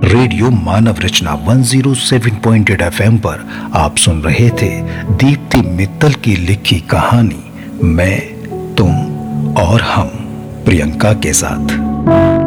Radio मानव रचना 107.8 FM पर आप सुन रहे थे दीप्ति मित्तल की लिखी कहानी मैं, तुम और हम, प्रियंका के साथ।